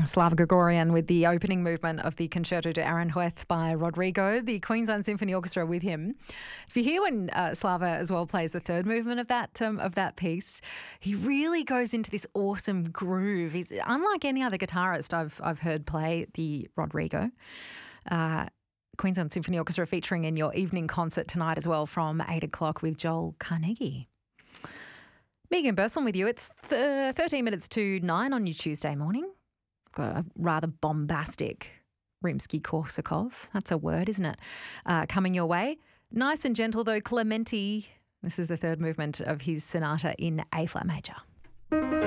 Slava Gregorian with the opening movement of the Concerto de Aranjuez by Rodrigo, the Queensland Symphony Orchestra with him. If you hear when Slava as well plays the third movement of that piece, he really goes into this awesome groove. He's unlike any other guitarist I've heard play the Rodrigo. Queensland Symphony Orchestra featuring in your evening concert tonight as well from 8 o'clock with Joel Carnegie. Megan Bursland with you. It's 13 minutes to 9 on your Tuesday morning. Got a rather bombastic Rimsky-Korsakov. That's a word, isn't it? Coming your way. Nice and gentle though, Clementi. This is the third movement of his sonata in A-flat major.